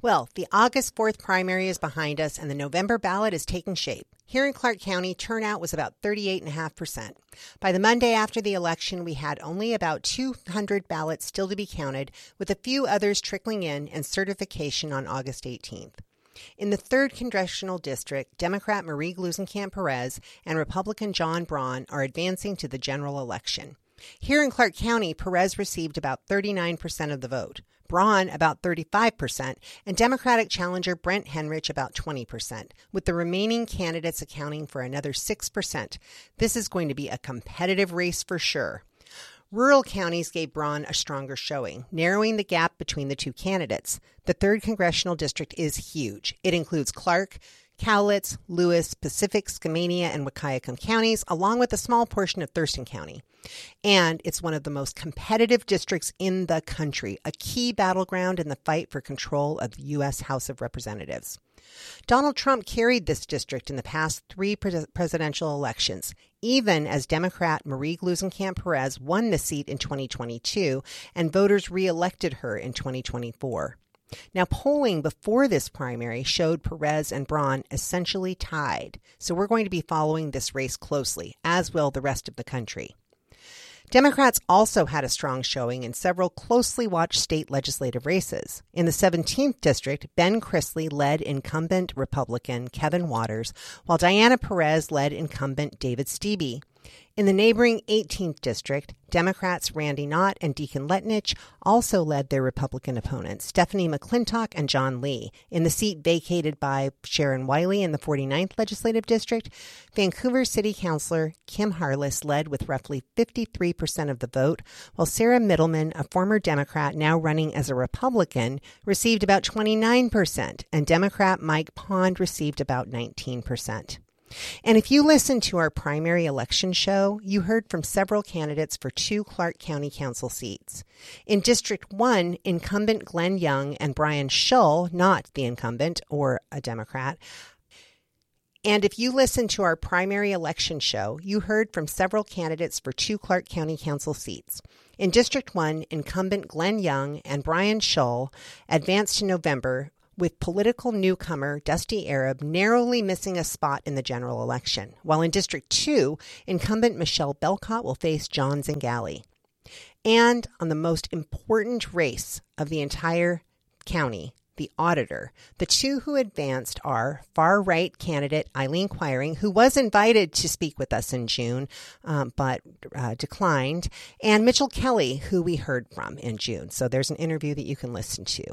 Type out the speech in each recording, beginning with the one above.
Well, the August 4th primary is behind us and the November ballot is taking shape. Here in Clark County, turnout was about 38.5%. By the Monday after the election, we had only about 200 ballots still to be counted, with a few others trickling in and certification on August 18th. In the 3rd Congressional District, Democrat Marie Gluesenkamp Perez and Republican John Braun are advancing to the general election. Here in Clark County, Perez received about 39% of the vote, Braun about 35%, and Democratic challenger Brent Henrich about 20%, with the remaining candidates accounting for another 6%. This is going to be a competitive race for sure. Rural counties gave Braun a stronger showing, narrowing the gap between the two candidates. The 3rd Congressional District is huge. It includes Clark, Cowlitz, Lewis, Pacific, Skamania, and Wahkiakum counties, along with a small portion of Thurston County. And it's one of the most competitive districts in the country, a key battleground in the fight for control of the U.S. House of Representatives. Donald Trump carried this district in the past 3 presidential elections, even as Democrat Marie Gluesenkamp Perez won the seat in 2022 and voters re-elected her in 2024. Now, polling before this primary showed Perez and Braun essentially tied, so we're going to be following this race closely, as will the rest of the country. Democrats also had a strong showing in several closely watched state legislative races. In the 17th District, Ben Chrisley led incumbent Republican Kevin Waters, while Diana Perez led incumbent David Stebe. In the neighboring 18th District, Democrats Randy Knott and Deacon Letnich also led their Republican opponents, Stephanie McClintock and John Lee. In the seat vacated by Sharon Wiley in the 49th Legislative District, Vancouver City Councilor Kim Harless led with roughly 53% of the vote, while Sarah Middleman, a former Democrat now running as a Republican, received about 29%, and Democrat Mike Pond received about 19%. And if you listened to our primary election show, you heard from several candidates for 2 Clark County Council seats. In District 1, incumbent Glenn Young and Brian Shull, not the incumbent or a Democrat. And if you listened to our primary election show, you heard from several candidates for 2 Clark County Council seats. In District 1, incumbent Glenn Young and Brian Shull advanced to November, with political newcomer Dusty Arab narrowly missing a spot in the general election, while in District 2, incumbent Michelle Belcott will face John Zingali. And on the most important race of the entire county, the auditor, the 2 who advanced are far-right candidate Eileen Quiring, who was invited to speak with us in June, but declined, and Mitchell Kelly, who we heard from in June. So there's an interview that you can listen to.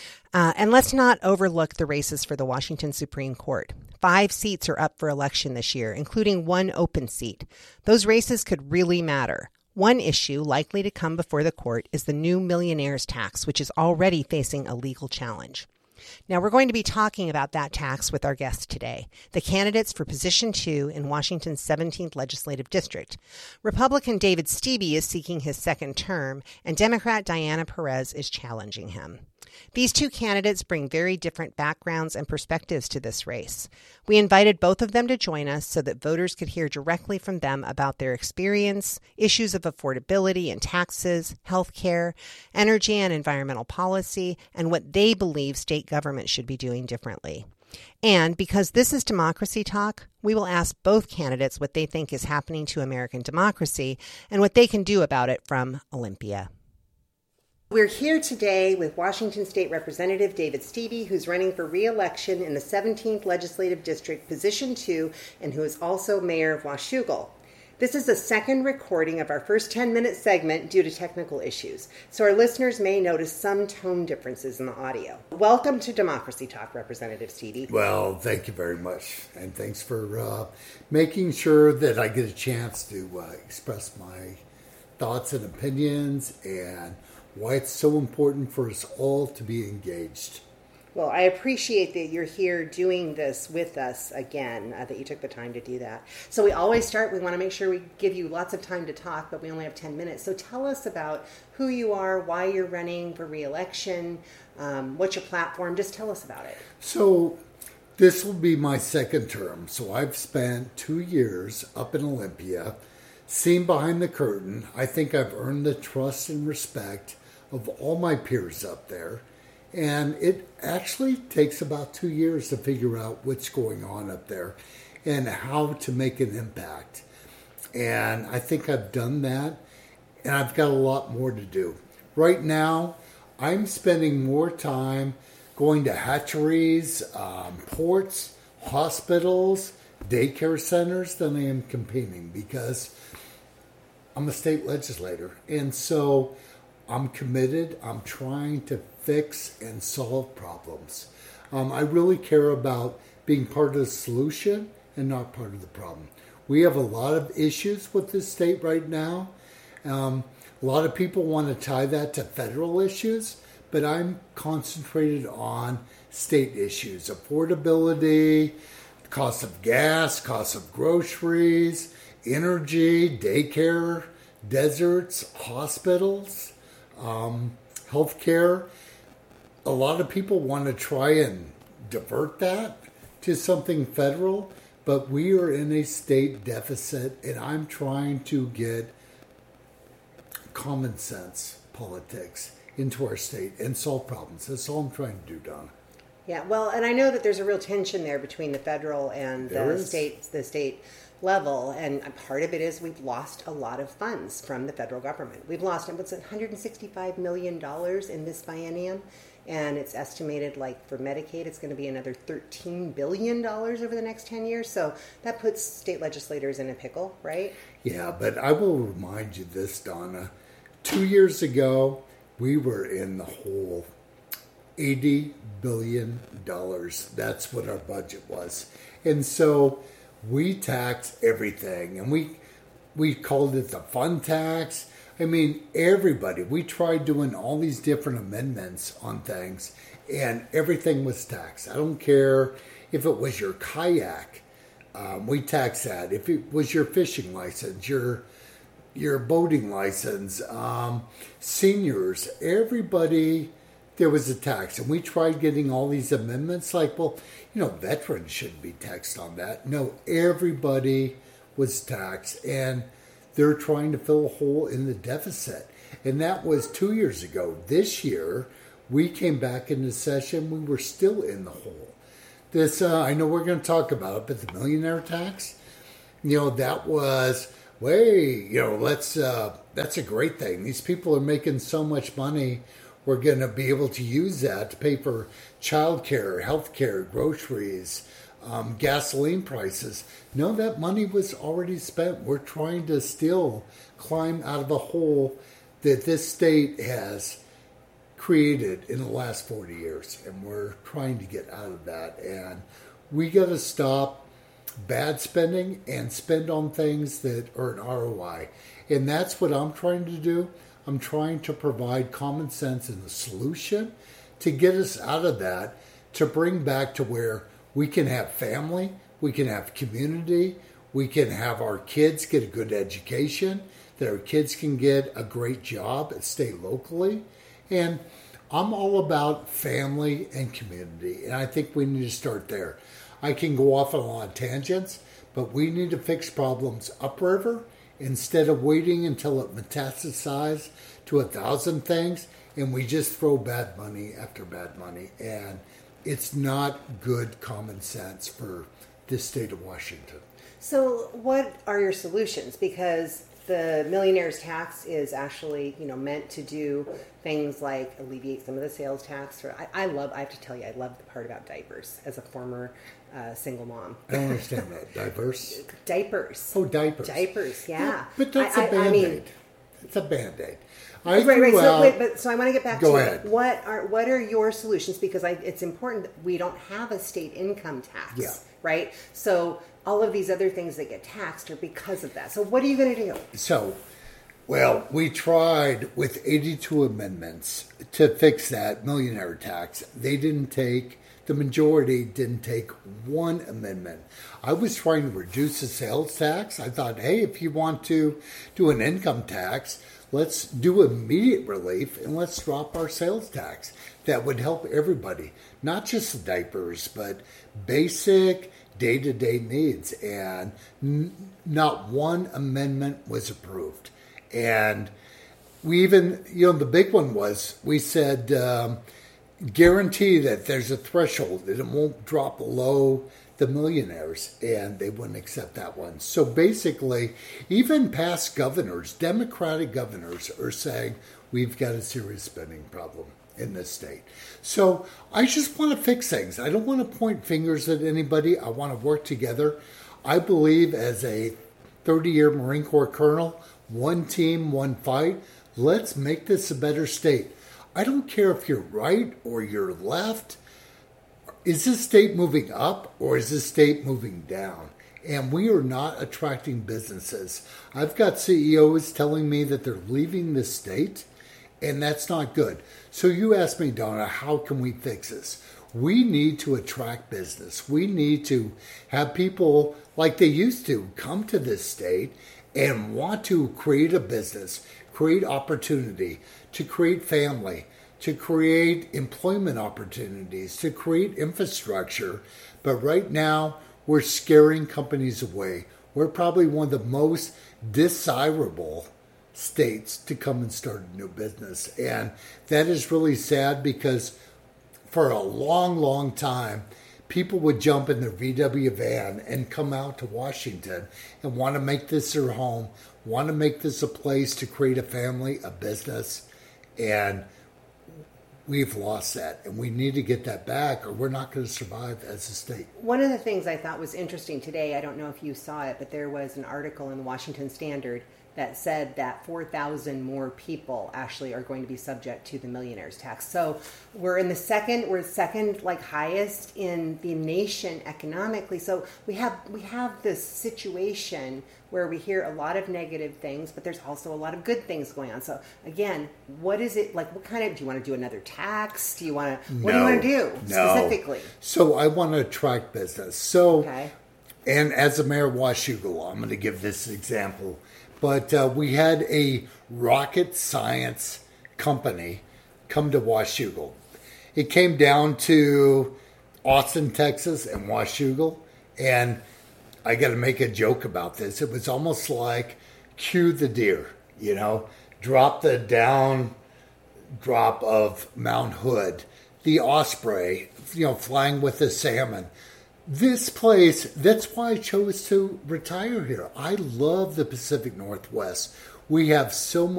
And let's not overlook the races for the Washington Supreme Court. 5 seats are up for election this year, including 1 open seat. Those races could really matter. One issue likely to come before the court is the new millionaire's tax, which is already facing a legal challenge. Now, we're going to be talking about that tax with our guests today, the candidates for Position 2 in Washington's 17th Legislative District. Republican David Stebe is seeking his 2nd term, and Democrat Diana Perez is challenging him. These 2 candidates bring very different backgrounds and perspectives to this race. We invited both of them to join us so that voters could hear directly from them about their experience, issues of affordability and taxes, health care, energy and environmental policy, and what they believe state government should be doing differently. And because this is Democracy Talk, we will ask both candidates what they think is happening to American democracy and what they can do about it from Olympia. We're here today with Washington State Representative David Stebe, who's running for re-election in the 17th Legislative District, Position 2, and who is also mayor of Washougal. This is the second recording of our first 10-minute segment due to technical issues, so our listeners may notice some tone differences in the audio. Welcome to Democracy Talk, Representative Stebe. Well, thank you very much, and thanks for making sure that I get a chance to express my thoughts and opinions and why it's so important for us all to be engaged. Well, I appreciate that you're here doing this with us again, that you took the time to do that. So we always start, we want to make sure we give you lots of time to talk, but we only have 10 minutes. So tell us about who you are, why you're running for re-election, what's your platform, just tell us about it. So this will be my 2nd term. So I've spent 2 years up in Olympia, seen behind the curtain. I think I've earned the trust and respect of all my peers up there. And it actually takes about 2 years to figure out what's going on up there and how to make an impact. And I think I've done that, and I've got a lot more to do. Right now, I'm spending more time going to hatcheries, ports, hospitals, daycare centers than I am campaigning, because I'm a state legislator. And so I'm committed. I'm trying to fix and solve problems. I really care about being part of the solution and not part of the problem. We have a lot of issues with this state right now. A lot of people want to tie that to federal issues, but I'm concentrated on state issues: affordability, cost of gas, cost of groceries, energy, daycare, deserts, hospitals, healthcare. A lot of people want to try and divert that to something federal, but we are in a state deficit, and I'm trying to get common sense politics into our state and solve problems. That's all I'm trying to do, Donna. Yeah, well, and I know that there's a real tension there between the federal and the state level, and part of it is we've lost a lot of funds from the federal government. We've lost $165 million in this biennium, and it's estimated, like for Medicaid, it's going to be another $13 billion over the next 10 years. So that puts state legislators in a pickle, right? Yeah, but I will remind you this, Donna. 2 years ago, we were in the hole. $80 billion. That's what our budget was. And so we taxed everything, and we called it the fun tax. I mean, everybody. We tried doing all these different amendments on things, and everything was taxed. I don't care if it was your kayak, we taxed that. If it was your fishing license, your boating license, seniors, everybody, there was a tax. And we tried getting all these amendments like, well, veterans shouldn't be taxed on that. No, everybody was taxed, and they're trying to fill a hole in the deficit. And that was 2 years ago. This year, we came back into session. We were still in the hole. This, I know we're going to talk about it, but the millionaire tax, that was, that's a great thing. These people are making so much money. We're going to be able to use that to pay for childcare, healthcare, groceries, gasoline prices. No, that money was already spent. We're trying to still climb out of a hole that this state has created in the last 40 years. And we're trying to get out of that. And we got to stop bad spending and spend on things that are an ROI. And that's what I'm trying to do. I'm trying to provide common sense and a solution to get us out of that, to bring back to where we can have family, we can have community, we can have our kids get a good education, that our kids can get a great job and stay locally. And I'm all about family and community, and I think we need to start there. I can go off on a lot of tangents, but we need to fix problems upriver instead of waiting until it metastasizes to 1,000 things and we just throw bad money after bad money. And it's not good common sense for this state of Washington. So what are your solutions? Because the millionaire's tax is actually, meant to do things like alleviate some of the sales tax. I have to tell you, I love the part about diapers as a former single mom. I don't understand that. Diverse? Diapers. Oh, diapers. Diapers, yeah. But that's a Band-Aid. It's a Band-Aid. So I want to get back to ahead. What are your solutions? Because it's important that we don't have a state income tax, right? So all of these other things that get taxed are because of that. So what are you going to do? So, we tried with 82 amendments to fix that millionaire tax. The majority didn't take one amendment. I was trying to reduce the sales tax. I thought, hey, if you want to do an income tax, let's do immediate relief and let's drop our sales tax. That would help everybody, not just the diapers, but basic day-to-day needs. And not one amendment was approved. And we even, the big one was, we said, guarantee that there's a threshold that it won't drop below the millionaires, and they wouldn't accept that one. So basically, even past governors, Democratic governors, are saying we've got a serious spending problem in this state. So I just want to fix things. I don't want to point fingers at anybody. I want to work together. I believe as a 30-year Marine Corps colonel, one team, one fight. Let's make this a better state. I don't care if you're right or you're left. Is this state moving up or is this state moving down? And we are not attracting businesses. I've got CEOs telling me that they're leaving the state, and that's not good. So you asked me, Donna, how can we fix this? We need to attract business. We need to have people like they used to come to this state and want to create a business, create opportunity, to create family, to create employment opportunities, to create infrastructure. But right now, we're scaring companies away. We're probably one of the most desirable states to come and start a new business. And that is really sad because for a long, long time, people would jump in their VW van and come out to Washington and want to make this their home, want to make this a place to create a family, a business. And we've lost that, and we need to get that back or we're not going to survive as a state. One of the things I thought was interesting today, I don't know if you saw it, but there was an article in the Washington Standard that said that 4,000 more people actually are going to be subject to the millionaire's tax. So we're second like highest in the nation economically. So we have this situation where we hear a lot of negative things, but there's also a lot of good things going on. So again, what is it like? What kind of, do you want to do another tax? Do you want to, what do you want to do specifically? So I want to attract business. So, okay. And as a mayor of Washougal, I'm going to give this example. But we had a rocket science company come to Washougal. It came down to Austin, Texas, and Washougal, and I got to make a joke about this. It was almost like cue the deer, drop the down drop of Mount Hood, the osprey, flying with the salmon. This place, that's why I chose to retire here. I love the Pacific Northwest. We have so much